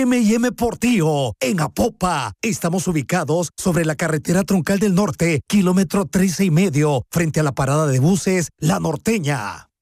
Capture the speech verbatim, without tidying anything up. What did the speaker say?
M y M Portillo, en Apopa. Estamos ubicados sobre la carretera troncal del norte, kilómetro trece y medio, frente a la parada de buses La Norteña.